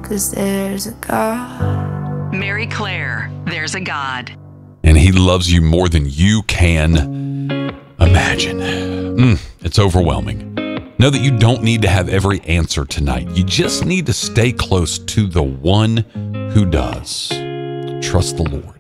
'cause there's a God. Mary Claire, there's a God. And he loves you more than you can imagine. It's overwhelming. Know that you don't need to have every answer tonight. You just need to stay close to the one who does. Trust the Lord.